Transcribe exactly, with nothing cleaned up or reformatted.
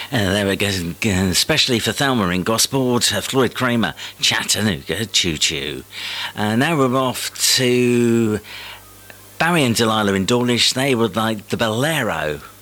Uh, there we go, especially for Thelma in Gosport, uh, Floyd Kramer, Chattanooga Choo Choo. Uh, now we're off to Barry and Delilah in Dawlish. They would like the Bolero.